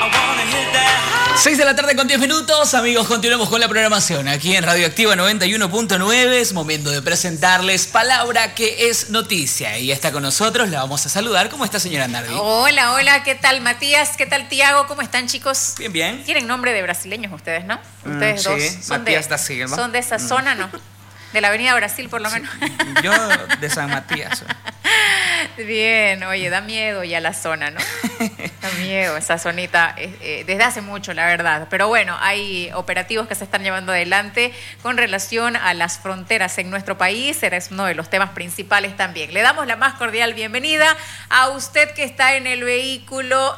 6 de la tarde con 10 minutos, amigos, continuamos con la programación aquí en Radioactiva 91.9. Es momento de presentarles Palabra que es Noticia. Y está con nosotros, la vamos a saludar. ¿Cómo está, señora Nardi? Hola, hola, ¿qué tal, Matías? ¿Qué tal, Tiago? ¿Cómo están, chicos? Bien, bien. Tienen nombre de brasileños ustedes, ¿no? Ustedes dos. Sí, Matías da Silva. Son de esa zona, ¿no? De la Avenida Brasil, por lo menos. Yo de San Matías. Bien, oye, da miedo ya la zona, ¿no? Da miedo esa zonita desde hace mucho, la verdad. Pero bueno, hay operativos que se están llevando adelante con relación a las fronteras en nuestro país. Es uno de los temas principales también. Le damos la más cordial bienvenida a usted que está en el vehículo.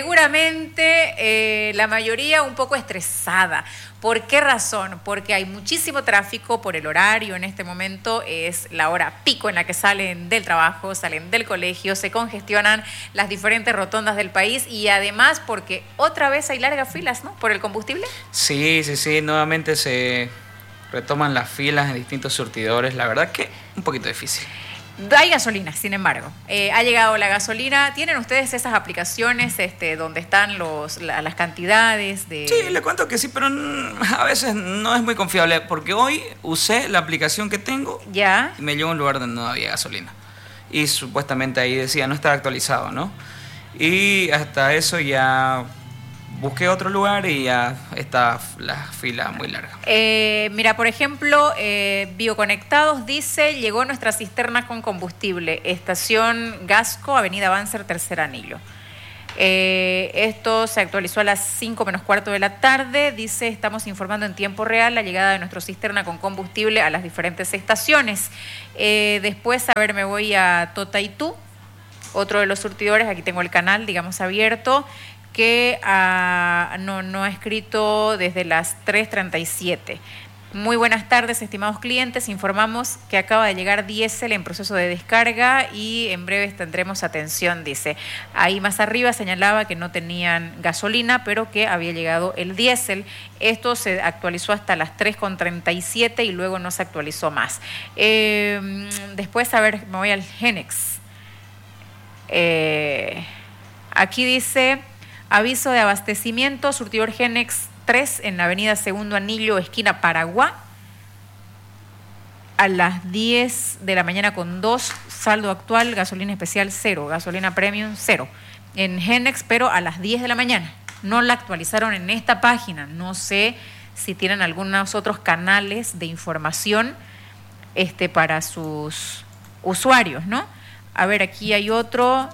Seguramente la mayoría un poco estresada. ¿Por qué razón? Porque hay muchísimo tráfico por el horario. En este momento es la hora pico en la que salen del trabajo, salen del colegio, se congestionan las diferentes rotondas del país y además porque otra vez hay largas filas, ¿no? Por el combustible. Sí, nuevamente se retoman las filas en distintos surtidores. La verdad que un poquito difícil. Hay gasolina, sin embargo. Ha llegado la gasolina. ¿Tienen ustedes esas aplicaciones donde están las cantidades de...? Sí, le cuento que sí, pero a veces no es muy confiable, porque hoy usé la aplicación que tengo ¿Ya? Y me llevó a un lugar donde no había gasolina. Y supuestamente ahí decía, no estaba actualizado, ¿no? Y hasta eso ya busqué otro lugar y ya está la fila muy larga. Mira, por ejemplo, Bioconectados dice, llegó nuestra cisterna con combustible, estación Gasco, Avenida Banzer, tercer anillo. Esto se actualizó a las 5 menos cuarto de la tarde. Dice, estamos informando en tiempo real la llegada de nuestra cisterna con combustible a las diferentes estaciones. Después, a ver, me voy a Totaitú, otro de los surtidores, aquí tengo el canal, digamos, abierto, que no ha escrito desde las 3:37. Muy buenas tardes, estimados clientes. Informamos que acaba de llegar diésel en proceso de descarga y en breve tendremos atención, dice. Ahí más arriba señalaba que no tenían gasolina, pero que había llegado el diésel. Esto se actualizó hasta las 3:37 y luego no se actualizó más. Después, a ver, me voy al Genex. Aquí dice... Aviso de abastecimiento, surtidor Genex 3 en la avenida Segundo Anillo, esquina Paraguá, a las 10 de la mañana con 2, saldo actual, gasolina especial 0, gasolina premium 0. En Genex, pero a las 10 de la mañana. No la actualizaron en esta página. No sé si tienen algunos otros canales de información para sus usuarios, ¿no? A ver, aquí hay otro...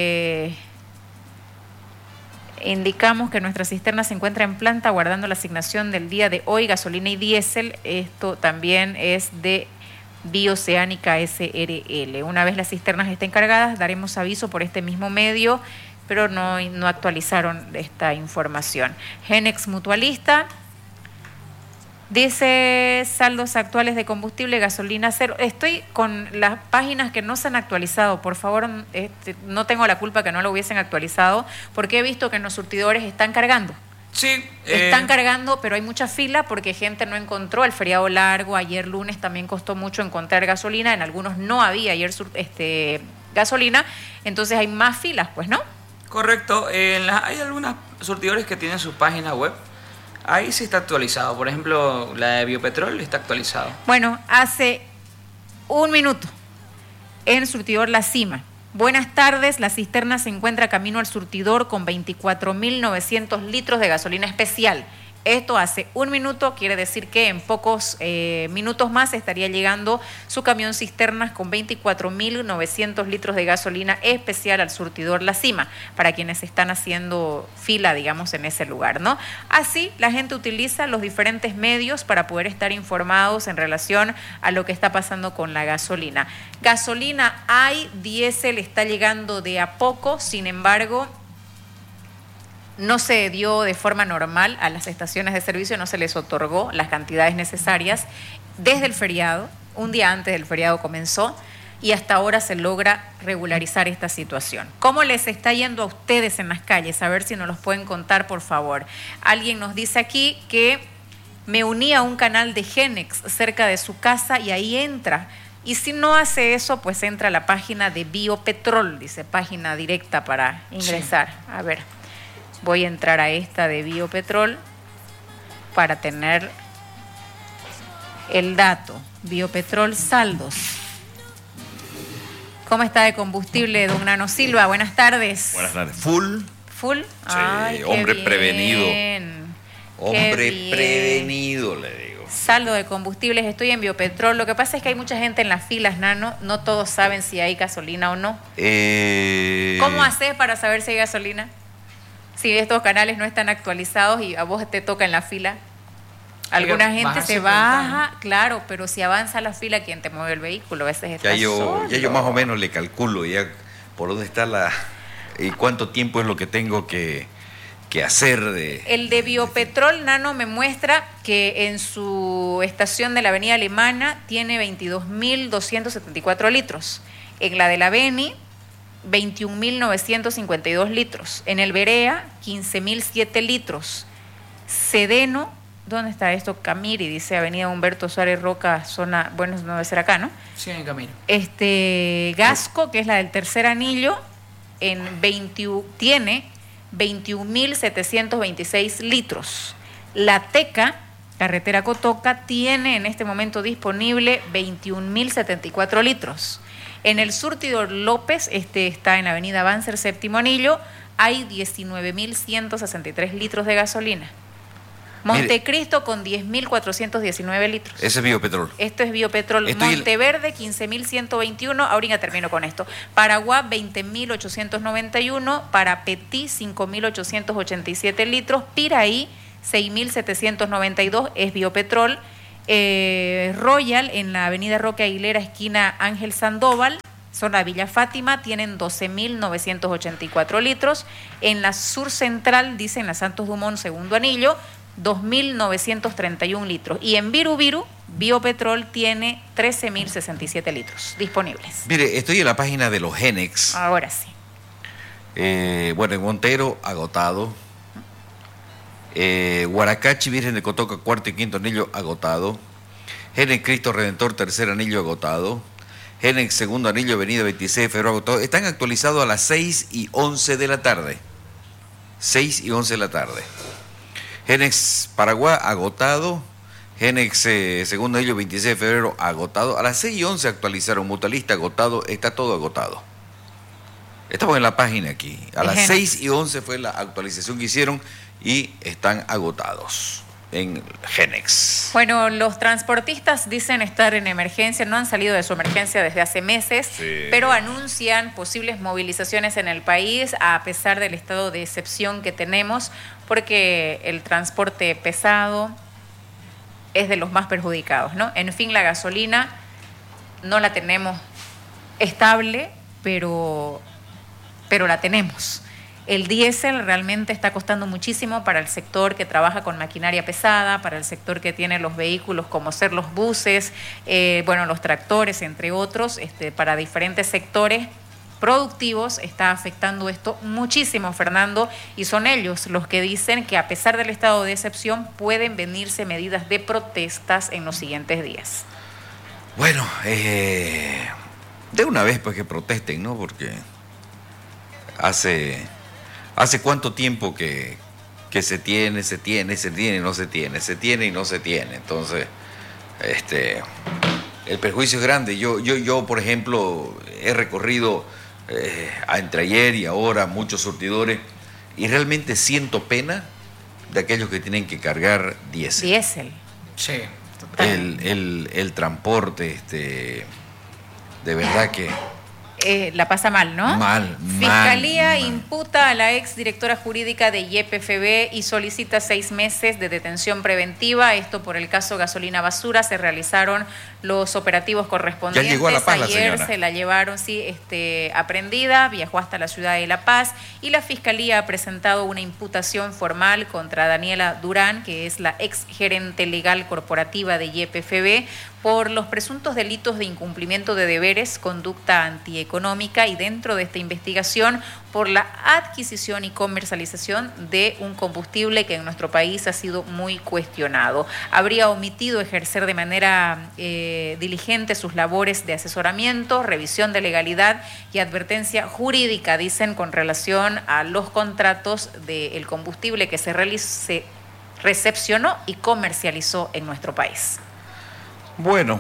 Indicamos que nuestra cisterna se encuentra en planta guardando la asignación del día de hoy, gasolina y diésel. Esto también es de Bioceánica SRL. Una vez las cisternas estén cargadas, daremos aviso por este mismo medio, pero no actualizaron esta información. Genex Mutualista dice saldos actuales de combustible, gasolina 0. Estoy con las páginas que no se han actualizado. Por favor, no tengo la culpa que no lo hubiesen actualizado, porque he visto que en los surtidores están cargando. Sí. Están cargando, pero hay mucha fila porque gente no encontró el feriado largo. Ayer lunes también costó mucho encontrar gasolina. En algunos no había ayer gasolina. Entonces hay más filas, pues, ¿no? Correcto. Hay algunos surtidores que tienen su página web. Ahí sí está actualizado. Por ejemplo, la de Biopetrol está actualizado. Bueno, hace un minuto en surtidor La Cima. Buenas tardes, la cisterna se encuentra camino al surtidor con 24.900 litros de gasolina especial. Esto hace un minuto, quiere decir que en pocos minutos más estaría llegando su camión cisternas con 24.900 litros de gasolina especial al surtidor La Cima, para quienes están haciendo fila, digamos, en ese lugar, ¿no? Así, la gente utiliza los diferentes medios para poder estar informados en relación a lo que está pasando con la gasolina. Gasolina hay, diésel está llegando de a poco, sin embargo... No se dio de forma normal a las estaciones de servicio, no se les otorgó las cantidades necesarias desde el feriado, un día antes del feriado comenzó y hasta ahora se logra regularizar esta situación. ¿Cómo les está yendo a ustedes en las calles? A ver si nos los pueden contar, por favor. Alguien nos dice aquí que me uní a un canal de Genex cerca de su casa y ahí entra. Y si no hace eso, pues entra a la página de Biopetrol, dice, página directa para ingresar. Sí. A ver. Voy a entrar a esta de Biopetrol para tener el dato. Biopetrol saldos. ¿Cómo está de combustible, don Nano Silva? Buenas tardes. Buenas tardes. Full. ¿Full? Sí, ay, hombre bien. prevenido. Hombre prevenido, le digo. Saldo de combustibles, estoy en Biopetrol. Lo que pasa es que hay mucha gente en las filas, Nano. No todos saben si hay gasolina o no. ¿Cómo haces para saber si hay gasolina? Si estos canales no están actualizados y a vos te toca en la fila. Alguna gente se baja, claro, pero si avanza la fila, ¿quién te mueve el vehículo? A veces está solo. Ya yo más o menos le calculo ya por dónde está y cuánto tiempo es lo que tengo que hacer. El de Biopetrol, Nano, me muestra que en su estación de la Avenida Alemana tiene 22.274 litros. En la de la Beni, 21.952 litros. En el Berea, 15.007 litros. Sedeno, ¿dónde está esto? Camiri, dice Avenida Humberto Suárez Roca, zona, bueno, no debe ser acá, ¿no? Sí, en camino. Gasco, que es la del tercer anillo, tiene 21.726 litros. La Teca, carretera Cotoca, tiene en este momento disponible 21.074 litros. En el surtidor López, está en Avenida Banzer, séptimo anillo, hay 19.163 litros de gasolina. Montecristo con 10.419 litros. Ese es Biopetrol. Esto es Biopetrol. Monteverde, 15.121. Ahorita termino con esto. Paraguay, 20.891. Para Petí, 5.887 litros. Piraí, 6.792. Es Biopetrol. Royal, en la avenida Roque Aguilera, esquina Ángel Sandoval, zona Villa Fátima, tienen 12.984 litros. En la sur central, dicen la Santos Dumont, segundo anillo, 2.931 litros. Y en Viru, Biopetrol tiene 13.067 litros disponibles. Mire, estoy en la página de los Genex. Ahora sí. Bueno, en Montero, agotado. Huaracachi, Virgen de Cotoca, cuarto y quinto anillo, agotado. Genex Cristo Redentor, tercer anillo, agotado. Genex segundo anillo, avenida 26 de febrero, agotado. Están actualizados a las 6:11 de la tarde. 6:11 de la tarde. Genex Paraguay, agotado. Genex segundo anillo, 26 de febrero, agotado. A las 6:11 actualizaron. Mutualista, agotado. Está todo agotado. Estamos en la página aquí. A las 6:11 fue la actualización que hicieron y están agotados en Genex. Bueno, los transportistas dicen estar en emergencia, no han salido de su emergencia desde hace meses, sí, pero anuncian posibles movilizaciones en el país a pesar del estado de excepción que tenemos, porque el transporte pesado es de los más perjudicados, ¿no? En fin, la gasolina no la tenemos estable, pero la tenemos. El diésel realmente está costando muchísimo para el sector que trabaja con maquinaria pesada, para el sector que tiene los vehículos como ser los buses, los tractores, entre otros, para diferentes sectores productivos está afectando esto muchísimo, Fernando, y son ellos los que dicen que a pesar del estado de excepción pueden venirse medidas de protestas en los siguientes días. Bueno, de una vez pues que protesten, ¿no? Porque ¿hace cuánto tiempo que se tiene, no se tiene, se tiene y no se tiene? Entonces, el perjuicio es grande. Yo por ejemplo, he recorrido entre ayer y ahora muchos surtidores y realmente siento pena de aquellos que tienen que cargar diésel. Diésel. Sí. El transporte, de verdad que la pasa mal, ¿no? Mal. Fiscalía imputa a la ex directora jurídica de YPFB y solicita 6 meses de detención preventiva. Esto por el caso gasolina basura. Se realizaron los operativos correspondientes. Ya llegó a La Paz, ayer la señora. se la llevaron, aprendida, viajó hasta la ciudad de La Paz y la Fiscalía ha presentado una imputación formal contra Daniela Durán, que es la ex gerente legal corporativa de YPFB, por los presuntos delitos de incumplimiento de deberes, conducta económica y dentro de esta investigación por la adquisición y comercialización de un combustible que en nuestro país ha sido muy cuestionado. Habría omitido ejercer de manera diligente sus labores de asesoramiento, revisión de legalidad y advertencia jurídica, dicen, con relación a los contratos del combustible que se recepcionó y comercializó en nuestro país. Bueno,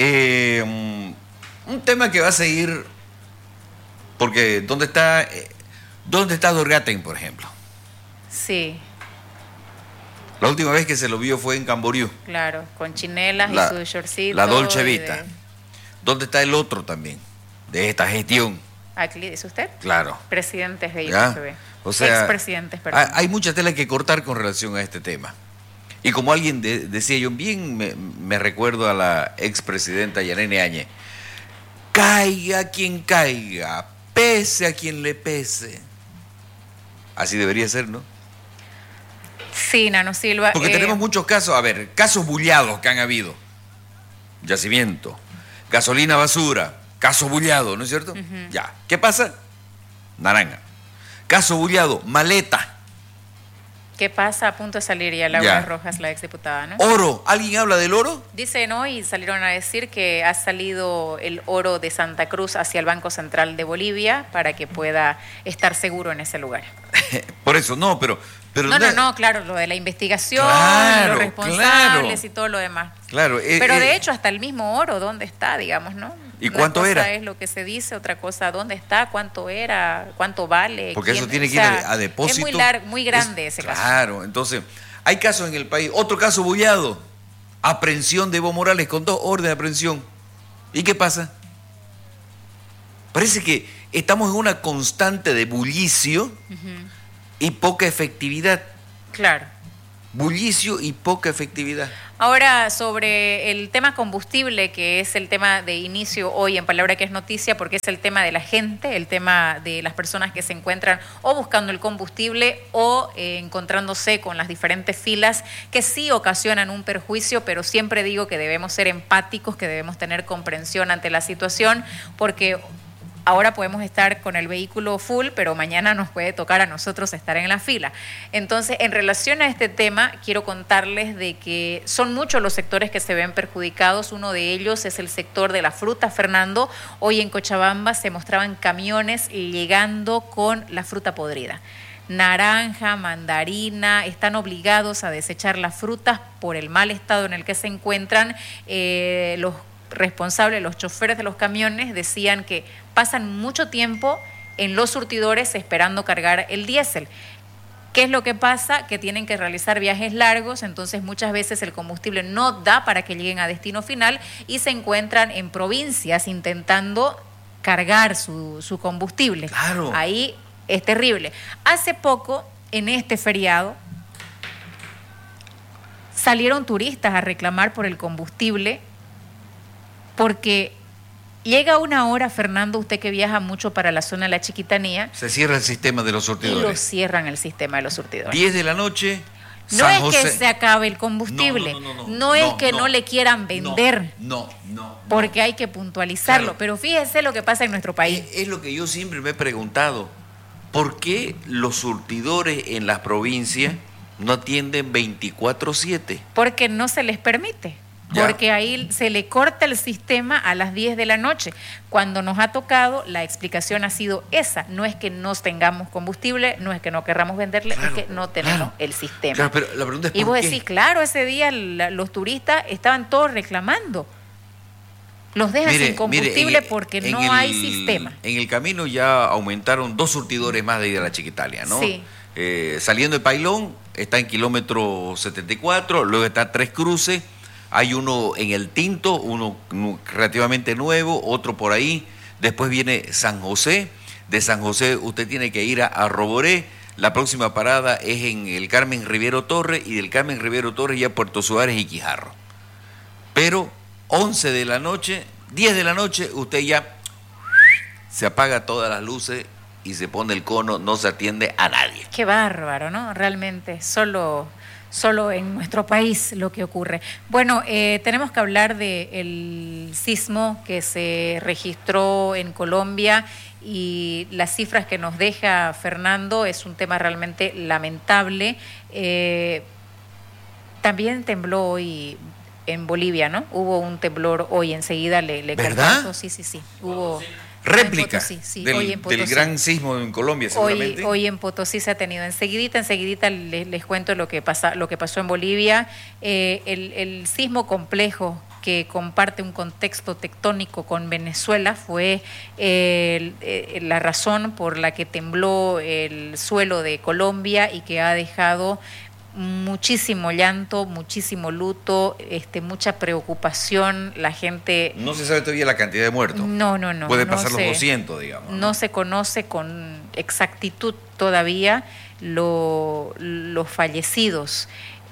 un tema que va a seguir, porque ¿dónde está Dorgaten, por ejemplo? Sí. La última vez que se lo vio fue en Camboriú. Claro, con chinelas y su shortcito. La Dolce Vita. ¿Dónde está el otro también de esta gestión? Aquí, ¿dice usted? Claro. Presidentes de ¿Ya? IPCB. O sea, expresidentes, perdón. Hay mucha tela que cortar con relación a este tema. Y como alguien decía, yo bien me recuerdo a la expresidenta Yanine Áñez, caiga quien caiga, pese a quien le pese. Así debería ser, ¿no? Sí, Nano Silva. Porque tenemos muchos casos, casos bullados que han habido. Yacimiento, gasolina basura, caso bullado, ¿no es cierto? Uh-huh. Ya. ¿Qué pasa? Naranja. Caso bullado, maleta. ¿Qué pasa? A punto de salir ya Laura Rojas, la exdiputada, ¿no? Oro. ¿Alguien habla del oro? Dicen hoy, salieron a decir que ha salido el oro de Santa Cruz hacia el Banco Central de Bolivia para que pueda estar seguro en ese lugar. Por eso, no, pero No, claro, lo de la investigación, claro, los responsables claro. Y todo lo demás. Claro. Pero de hecho, hasta el mismo oro, ¿dónde está, digamos, no? ¿Y cuánto era? Una cosa es lo que se dice, otra cosa, ¿dónde está? ¿Cuánto era? ¿Cuánto vale? Porque eso tiene que ir a depósito. Es muy grande ese caso. Claro, entonces, hay casos en el país. Otro caso bullado, aprehensión de Evo Morales con 2 órdenes de aprehensión. ¿Y qué pasa? Parece que estamos en una constante de bullicio y poca efectividad. Claro. Bullicio y poca efectividad. Ahora, sobre el tema combustible, que es el tema de inicio hoy en Palabra que es Noticia, porque es el tema de la gente, el tema de las personas que se encuentran o buscando el combustible o encontrándose con las diferentes filas que sí ocasionan un perjuicio, pero siempre digo que debemos ser empáticos, que debemos tener comprensión ante la situación, porque ahora podemos estar con el vehículo full, pero mañana nos puede tocar a nosotros estar en la fila. Entonces, en relación a este tema, quiero contarles de que son muchos los sectores que se ven perjudicados. Uno de ellos es el sector de la fruta, Fernando. Hoy en Cochabamba se mostraban camiones llegando con la fruta podrida. Naranja, mandarina, están obligados a desechar las frutas por el mal estado en el que se encuentran. Los responsables, los choferes de los camiones decían que pasan mucho tiempo en los surtidores esperando cargar el diésel. ¿Qué es lo que pasa? Que tienen que realizar viajes largos, entonces muchas veces el combustible no da para que lleguen a destino final y se encuentran en provincias intentando cargar su combustible. Claro. Ahí es terrible. Hace poco, en este feriado, salieron turistas a reclamar por el combustible porque llega una hora, Fernando, usted que viaja mucho para la zona de la Chiquitanía. Se cierra el sistema de los surtidores. Y lo cierran el sistema de los surtidores. 10 de la noche. No San es José. que se acabe el combustible, no es que no le quieran vender, no, porque hay que puntualizarlo. Claro. Pero fíjese lo que pasa en nuestro país. Es lo que yo siempre me he preguntado. ¿Por qué los surtidores en las provincias no atienden 24/7? Porque no se les permite. Ya. Porque ahí se le corta el sistema a las 10 de la noche. Cuando nos ha tocado, la explicación ha sido esa. No es que no tengamos combustible, no es que no querramos venderle, Claro, es que no tenemos el sistema. Claro, pero la pregunta es Y ¿por vos qué? decís, claro, ese día los turistas estaban todos reclamando. Los dejan sin combustible porque no hay sistema. En el camino ya aumentaron 2 surtidores más de ir a la Chiquitalia, ¿no? Sí. Saliendo de Pailón, está en kilómetro 74, luego está Tres Cruces. Hay uno en El Tinto, uno relativamente nuevo, otro por ahí. Después viene San José. De San José usted tiene que ir a Roboré. La próxima parada es en el Carmen Rivero Torres y del Carmen Rivero Torres ya Puerto Suárez y Quijarro. Pero 11 de la noche, 10 de la noche, usted ya se apaga todas las luces y se pone el cono, no se atiende a nadie. Qué bárbaro, ¿no? Realmente, solo solo en nuestro país lo que ocurre. Bueno, tenemos que hablar del sismo que se registró en Colombia y las cifras que nos deja Fernando es un tema realmente lamentable. También tembló hoy en Bolivia, ¿no? Hubo un temblor hoy, enseguida le ¿verdad? comparto. Sí. Hubo réplica del gran sismo en Colombia, seguramente. Hoy en Potosí se ha tenido. Enseguidita les cuento lo que pasó en Bolivia. El sismo complejo que comparte un contexto tectónico con Venezuela fue la razón por la que tembló el suelo de Colombia y que ha dejado muchísimo llanto, muchísimo luto, mucha preocupación, la gente... No se sabe todavía la cantidad de muertos. No. Puede pasar los 200, digamos. No se conoce con exactitud todavía los fallecidos.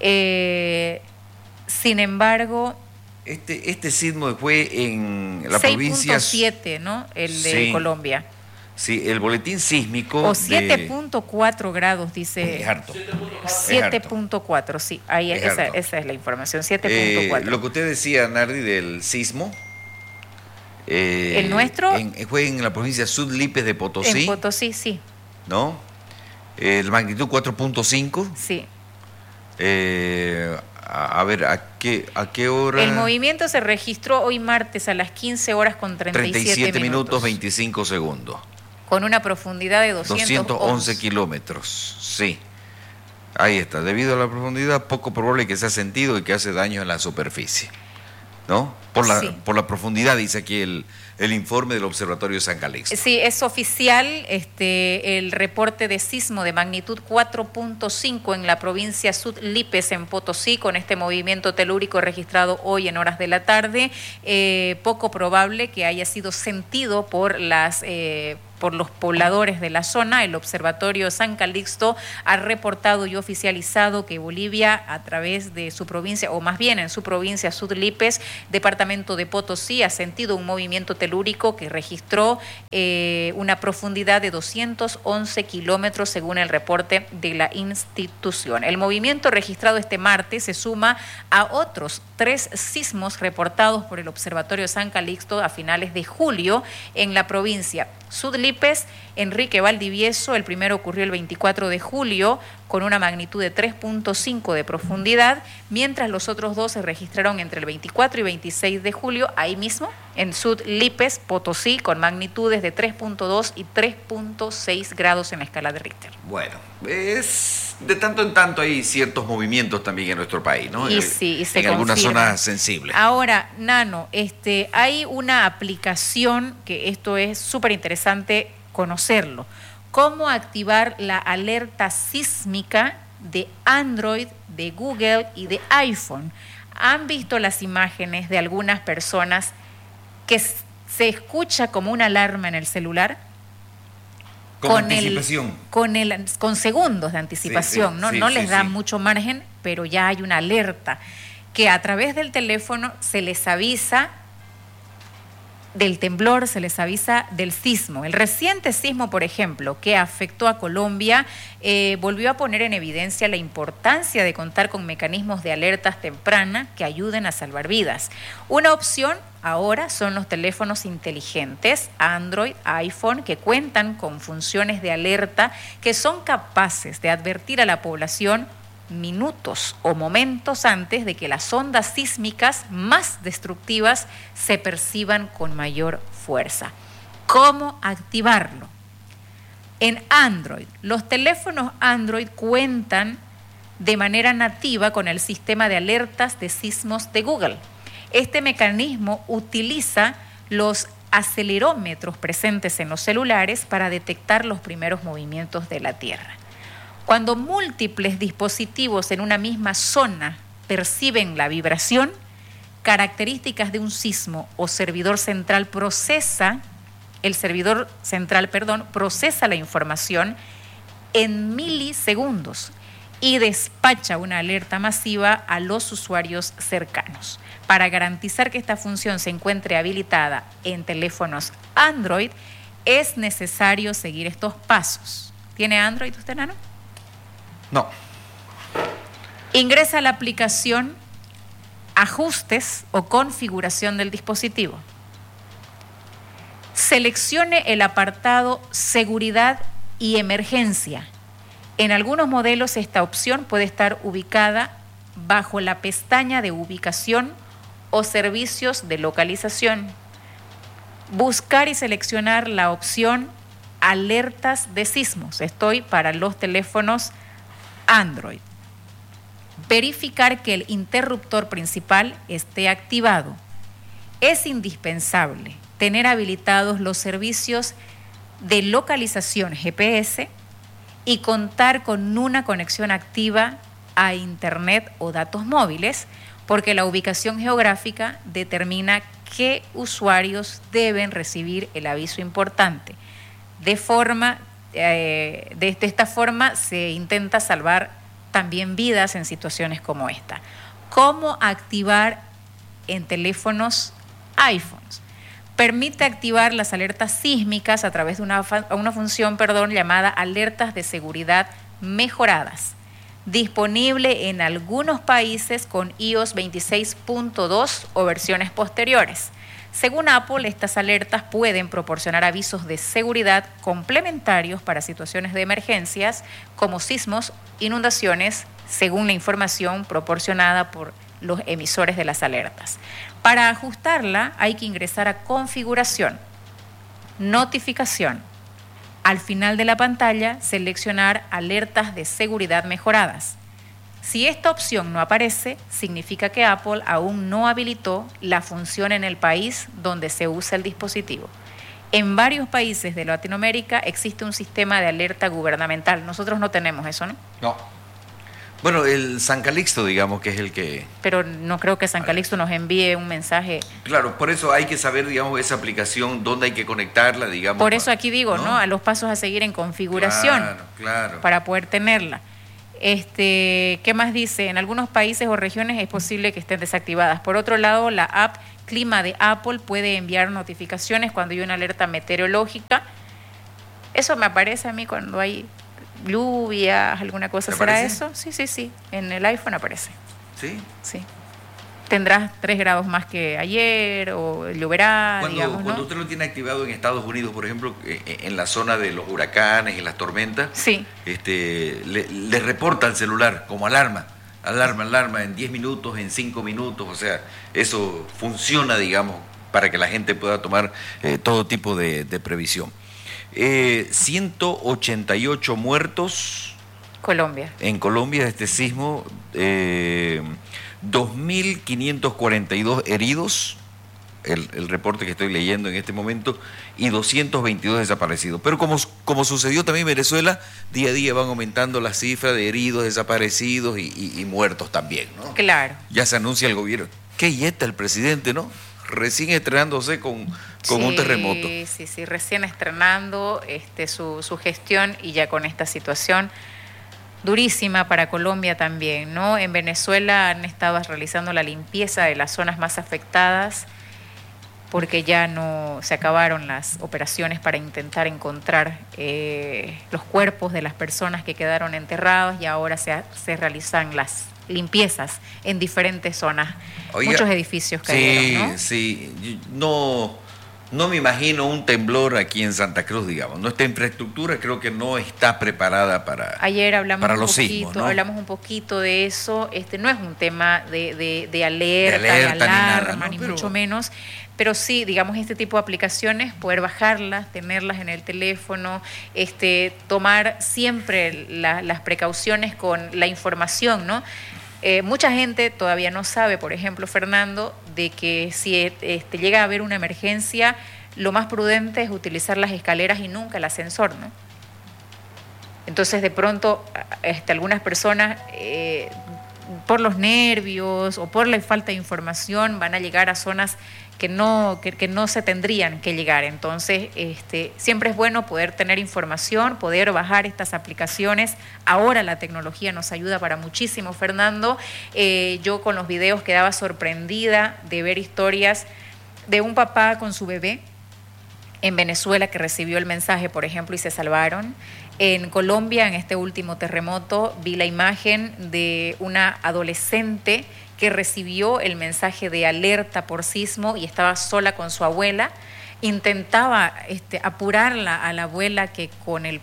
Sin embargo... Este sismo fue en la provincia... 6.7, ¿no? El de Colombia. Sí, el boletín sísmico... O 7.4 grados, dice... Es harto. 7.4, sí. Ahí esa es la información, 7.4. Lo que usted decía, Nardi, del sismo... ¿El nuestro? Fue en la provincia Sud-Lipes de Potosí. En Potosí, sí. ¿No? La magnitud 4.5. Sí. A ver, ¿a qué hora? El movimiento se registró hoy martes a las 15 horas con 37 minutos 25 segundos. Con una profundidad de 211 kilómetros, sí. Ahí está. Debido a la profundidad, poco probable que sea sentido y que hace daño en la superficie, ¿no? Por la profundidad, dice aquí el informe del Observatorio San Calixto. Sí, es oficial el reporte de sismo de magnitud 4.5 en la provincia Sud-Lipes, en Potosí, con este movimiento telúrico registrado hoy en horas de la tarde. Poco probable que haya sido sentido por los pobladores de la zona. El Observatorio San Calixto ha reportado y oficializado que Bolivia, a través de su provincia, o más bien en su provincia Sud-Lipes, departamento de Potosí, ha sentido un movimiento telúrico que registró una profundidad de 211 kilómetros según el reporte de la institución. El movimiento registrado este martes se suma a otros 3 sismos reportados por el Observatorio San Calixto a finales de julio en la provincia Sud-Lipes, Enrique Valdivieso. El primero ocurrió el 24 de julio con una magnitud de 3.5 de profundidad, mientras los otros 2 se registraron entre el 24 y 26 de julio, ahí mismo, en Sud-Lipes, Potosí, con magnitudes de 3.2 y 3.6 grados en la escala de Richter. Bueno, es de tanto en tanto hay ciertos movimientos también en nuestro país, ¿no? Y sí, y se en algunas zonas sensibles. Ahora, Nano, hay una aplicación que esto es súper interesante conocerlo. ¿Cómo activar la alerta sísmica de Android, de Google y de iPhone? ¿Han visto las imágenes de algunas personas que se escucha como una alarma en el celular? Con anticipación. Con segundos de anticipación, sí, ¿no? Sí, no les da sí. mucho margen, pero ya hay una alerta que a través del teléfono se les avisa del temblor, se les avisa del sismo. El reciente sismo, por ejemplo, que afectó a Colombia, volvió a poner en evidencia la importancia de contar con mecanismos de alertas temprana que ayuden a salvar vidas. Una opción ahora son los teléfonos inteligentes, Android, iPhone, que cuentan con funciones de alerta que son capaces de advertir a la población minutos o momentos antes de que las ondas sísmicas más destructivas se perciban con mayor fuerza. ¿Cómo activarlo? En Android, los teléfonos Android cuentan de manera nativa con el sistema de alertas de sismos de Google. Este mecanismo utiliza los acelerómetros presentes en los celulares para detectar los primeros movimientos de la Tierra. Cuando múltiples dispositivos en una misma zona perciben la vibración, características de un sismo o servidor central procesa la información en milisegundos y despacha una alerta masiva a los usuarios cercanos. Para garantizar que esta función se encuentre habilitada en teléfonos Android, es necesario seguir estos pasos. ¿Tiene Android usted, Nano? No. Ingresa a la aplicación Ajustes o configuración del dispositivo. Seleccione el apartado Seguridad y Emergencia. En algunos modelos esta opción puede estar ubicada bajo la pestaña de Ubicación o Servicios de Localización. Buscar y seleccionar la opción Alertas de sismos. Estoy para los teléfonos Android. Verificar que el interruptor principal esté activado. Es indispensable tener habilitados los servicios de localización GPS y contar con una conexión activa a Internet o datos móviles, porque la ubicación geográfica determina qué usuarios deben recibir el aviso importante. De esta forma se intenta salvar también vidas en situaciones como esta. ¿Cómo activar en teléfonos iPhones? Permite activar las alertas sísmicas a través de una función llamada alertas de seguridad mejoradas, disponible en algunos países con iOS 26.2 o versiones posteriores. Según Apple, estas alertas pueden proporcionar avisos de seguridad complementarios para situaciones de emergencias como sismos, inundaciones, según la información proporcionada por los emisores de las alertas. Para ajustarla hay que ingresar a Configuración, Notificación. Al final de la pantalla, seleccionar Alertas de seguridad mejoradas. Si esta opción no aparece, significa que Apple aún no habilitó la función en el país donde se usa el dispositivo. En varios países de Latinoamérica existe un sistema de alerta gubernamental. Nosotros no tenemos eso, ¿no? No. Bueno, el San Calixto, digamos, que es el que... Pero no creo que San Calixto nos envíe un mensaje. Claro, por eso hay que saber, digamos, esa aplicación, dónde hay que conectarla, digamos. Por eso aquí digo, ¿no? A los pasos a seguir en configuración. Claro. Para poder tenerla. ¿Qué más dice? En algunos países o regiones es posible que estén desactivadas. Por otro lado, la app Clima de Apple puede enviar notificaciones cuando hay una alerta meteorológica. Eso me aparece a mí cuando hay lluvias, alguna cosa. ¿Será eso? Sí. En el iPhone aparece. ¿Sí? Sí. Tendrás 3 grados más que ayer o lloverá, cuando usted lo tiene activado en Estados Unidos, por ejemplo, en la zona de los huracanes y las tormentas, sí. Le reporta al celular como alarma en 10 minutos, en 5 minutos, o sea, eso funciona, digamos, para que la gente pueda tomar todo tipo de previsión. 188 muertos en Colombia de este sismo, 2.542 heridos, el reporte que estoy leyendo en este momento, y 222 desaparecidos. Pero como sucedió también en Venezuela, día a día van aumentando las cifras de heridos, desaparecidos y muertos también, ¿no? Claro. Ya se anuncia el gobierno. Qué yeta el presidente, ¿no? Recién estrenándose con un terremoto. Sí, recién estrenando su gestión y ya con esta situación durísima para Colombia también, ¿no? En Venezuela han estado realizando la limpieza de las zonas más afectadas porque ya no se acabaron las operaciones para intentar encontrar los cuerpos de las personas que quedaron enterrados y ahora se realizan las limpiezas en diferentes zonas. Oiga, muchos edificios cayeron, ¿no? Sí, no me imagino un temblor aquí en Santa Cruz, digamos. Nuestra infraestructura creo que no está preparada para Ayer hablamos para los sismos, ¿no? Hablamos un poquito de eso. No es un tema de alerta, de alarma, ni mucho menos. Pero sí, digamos, este tipo de aplicaciones, poder bajarlas, tenerlas en el teléfono, tomar siempre las precauciones con la información, ¿no? Mucha gente todavía no sabe, por ejemplo, Fernando, de que si llega a haber una emergencia, lo más prudente es utilizar las escaleras y nunca el ascensor, ¿no? Entonces, de pronto, algunas personas, por los nervios o por la falta de información, van a llegar a zonas que no se tendrían que llegar. Entonces, siempre es bueno poder tener información, poder bajar estas aplicaciones. Ahora la tecnología nos ayuda para muchísimo, Fernando. Yo con los videos quedaba sorprendida de ver historias de un papá con su bebé en Venezuela que recibió el mensaje, por ejemplo, y se salvaron. En Colombia, en este último terremoto, vi la imagen de una adolescente que recibió el mensaje de alerta por sismo y estaba sola con su abuela. Intentaba apurarla a la abuela, que con el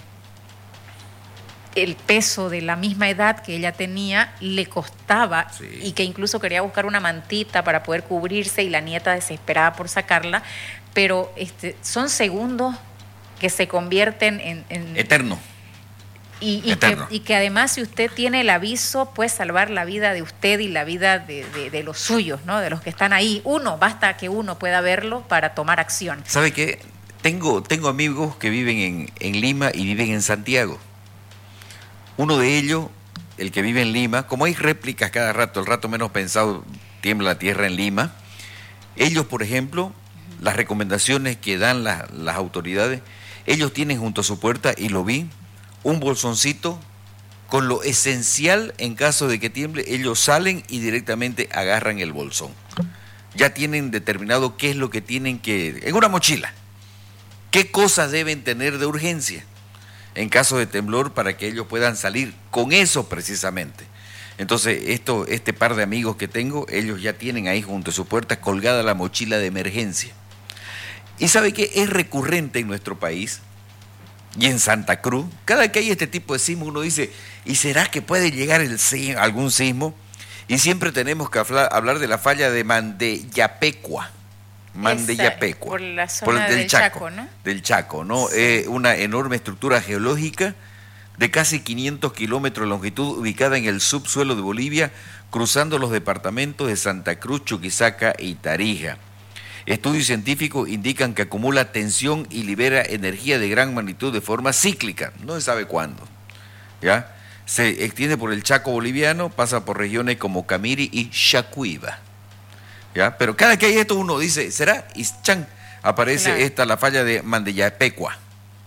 peso de la misma edad que ella tenía le costaba, sí, y que incluso quería buscar una mantita para poder cubrirse, y la nieta desesperada por sacarla, pero son segundos que se convierten en eterno. Y que además, si usted tiene el aviso, puede salvar la vida de usted y la vida de los suyos, ¿no? De los que están ahí. Basta que uno pueda verlo para tomar acción. ¿Sabe qué? Tengo amigos que viven en Lima y viven en Santiago. Uno de ellos, el que vive en Lima, como hay réplicas cada rato, el rato menos pensado tiembla la tierra en Lima, ellos, por ejemplo, las recomendaciones que dan las autoridades, ellos tienen junto a su puerta, y lo vi, un bolsoncito con lo esencial en caso de que tiemble. Ellos salen y directamente agarran el bolsón. Ya tienen determinado qué es lo que tienen que... En una mochila. ¿Qué cosas deben tener de urgencia en caso de temblor para que ellos puedan salir con eso precisamente? Entonces, este par de amigos que tengo, ellos ya tienen ahí junto a su puerta colgada la mochila de emergencia. ¿Y sabe qué? Es recurrente en nuestro país y en Santa Cruz. Cada que hay este tipo de sismo, uno dice, ¿y será que puede llegar algún sismo? Y siempre tenemos que hablar de la falla de Mandeyapecua. Por la zona del Chaco, ¿no? Del Chaco, ¿no? Sí. Una enorme estructura geológica de casi 500 kilómetros de longitud, ubicada en el subsuelo de Bolivia, cruzando los departamentos de Santa Cruz, Chuquisaca y Tarija. Estudios científicos indican que acumula tensión y libera energía de gran magnitud de forma cíclica, no se sabe cuándo, ¿ya? Se extiende por el Chaco boliviano, pasa por regiones como Camiri y Shacuiba, ¿ya? Pero cada que hay esto uno dice, ¿será? Y chan, aparece claro, la falla de Mandeyapecua.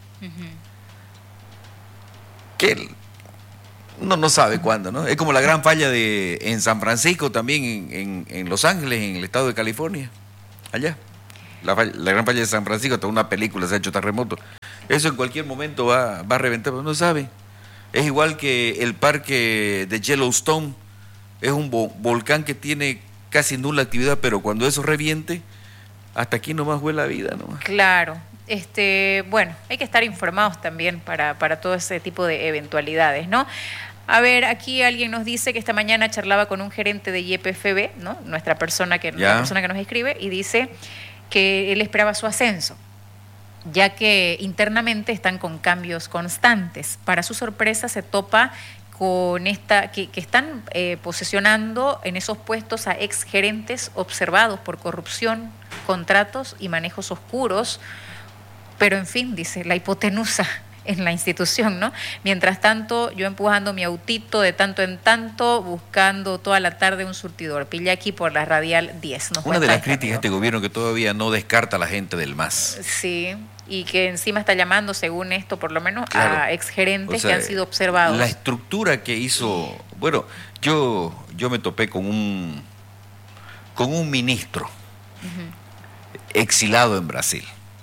Que uno no sabe cuándo, ¿no? Es como la gran falla en San Francisco, también en Los Ángeles, en el estado de California. Allá, la gran falla de San Francisco, toda una película se ha hecho terremoto. Eso en cualquier momento va a reventar, pero no sabe. Es igual que el parque de Yellowstone, es un volcán que tiene casi nula actividad, pero cuando eso reviente, hasta aquí nomás fue la vida, nomás. Claro. Bueno, hay que estar informados también para todo ese tipo de eventualidades, ¿no? A ver, aquí alguien nos dice que esta mañana charlaba con un gerente de YPFB, ¿no? La persona que nos escribe, y dice que él esperaba su ascenso, ya que internamente están con cambios constantes. Para su sorpresa se topa con que están posesionando en esos puestos a exgerentes observados por corrupción, contratos y manejos oscuros, pero en fin, dice, la hipotenusa en la institución, ¿no? Mientras tanto, yo empujando mi autito de tanto en tanto, buscando toda la tarde un surtidor. Pilla aquí por la radial 10. Una de las críticas a este gobierno que todavía no descarta a la gente del MAS. Sí, y que encima está llamando, según esto, por lo menos, a exgerentes que han sido observados. La estructura que hizo... Bueno, yo me topé con un ministro exilado en Brasil.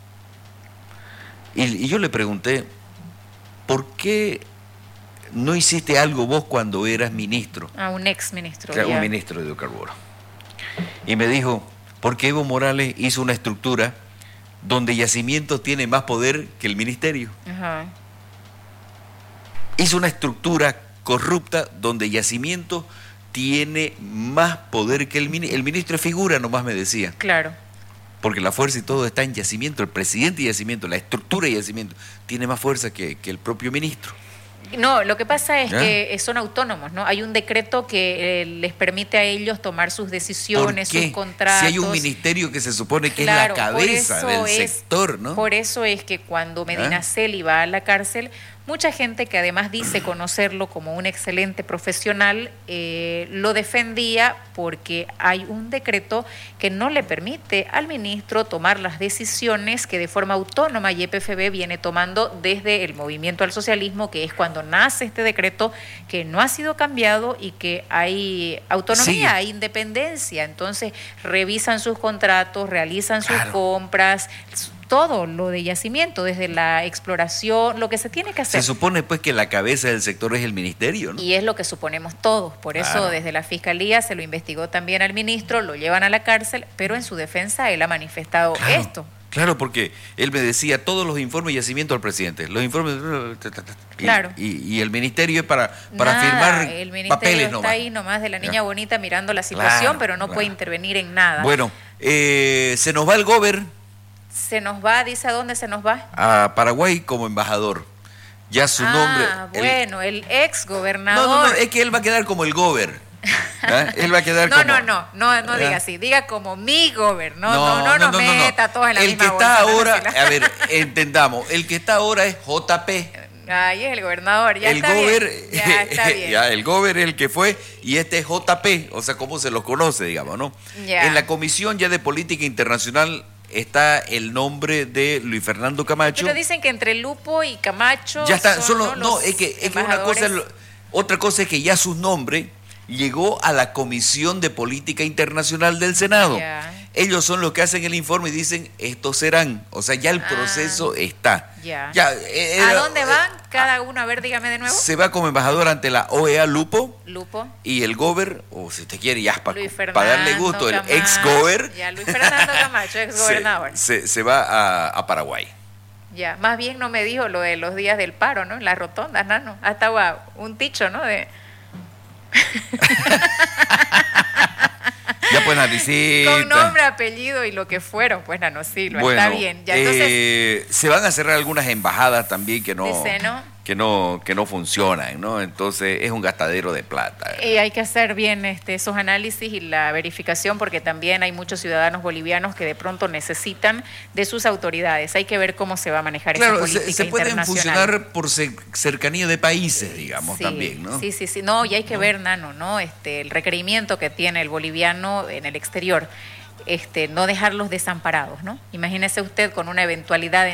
Y yo le pregunté, ¿por qué no hiciste algo vos cuando eras ministro? Un ex ministro. Claro, un ministro de hidrocarburos. Y me dijo, porque Evo Morales hizo una estructura donde Yacimientos tiene más poder que el ministerio. Ajá. Hizo una estructura corrupta donde Yacimientos tiene más poder que el ministro es figura, nomás me decía. Claro. Porque la fuerza y todo está en Yacimiento, el presidente de Yacimiento, la estructura de Yacimiento, tiene más fuerza que el propio ministro. No, lo que pasa es que son autónomos, ¿no? Hay un decreto que les permite a ellos tomar sus decisiones, sus contratos. Si hay un ministerio que se supone que es la cabeza del sector, ¿no? Por eso es que cuando Medinaceli va a la cárcel, mucha gente que además dice conocerlo como un excelente profesional, lo defendía porque hay un decreto que no le permite al ministro tomar las decisiones que de forma autónoma YPFB viene tomando desde el movimiento al socialismo, que es cuando nace este decreto, que no ha sido cambiado y que hay autonomía, hay independencia. Entonces revisan sus contratos, realizan sus compras, todo lo de yacimiento, desde la exploración, lo que se tiene que hacer. Se supone pues que la cabeza del sector es el ministerio, ¿no? Y es lo que suponemos todos. Por eso desde la Fiscalía se lo investigó también al ministro, lo llevan a la cárcel, pero en su defensa él ha manifestado esto. Claro, porque él me decía todos los informes de yacimiento al presidente. Los informes... Claro. Y el ministerio es para firmar el ministerio papeles está nomás. ahí nomás de la niña bonita mirando la situación, pero no puede intervenir en nada. Bueno, se nos va el gober. Se nos va, dice a dónde se nos va. A Paraguay como embajador. Ya su nombre... Bueno, el ex gobernador. No, es que él va a quedar como el gober. Él va a quedar no, como... no diga así, diga como mi gobernador, no nos meta todos en la misma bolsa. El que está ahora, a ver, entendamos, el que está ahora es JP. Ahí es el gobernador, ya el está gober, bien. Ya está bien. Ya, el gober es el que fue y este es JP, o sea, cómo se los conoce, digamos, ¿no? Ya. En la Comisión ya de Política Internacional está el nombre de Luis Fernando Camacho. Pero dicen que entre Lupo y Camacho ya está, son es que otra cosa es que ya su nombre llegó a la Comisión de Política Internacional del Senado. Ya. Ellos son los que hacen el informe y dicen, estos serán. O sea, ya el proceso está. Ya. ¿A dónde van cada uno? A ver, dígame de nuevo. Se va como embajador ante la OEA Lupo. Y el gober, o si usted quiere, ya para darle gusto, Camacho, el ex-gober. Ya, Luis Fernando Camacho, ex-gobernador. Se va a Paraguay. Ya, más bien no me dijo lo de los días del paro, ¿no? En las rotondas, Nano. Hasta un ticho, ¿no? Ya pues Naricita. Con nombre, apellido y lo que fueron, pues Nano Silva, bueno, está bien. Ya, entonces, se van a cerrar algunas embajadas también que no, dice, ¿no? que no funcionan, ¿no? Entonces es un gastadero de plata. Y hay que hacer bien esos análisis y la verificación, porque también hay muchos ciudadanos bolivianos que de pronto necesitan de sus autoridades. Hay que ver cómo se va a manejar esa política se pueden internacional. funcionar por cercanía de países, digamos, también, ¿no? Sí. No, y hay que ver, Nano, ¿no? El requerimiento que tiene el boliviano en el exterior. No dejarlos desamparados, ¿no? Imagínese usted con una eventualidad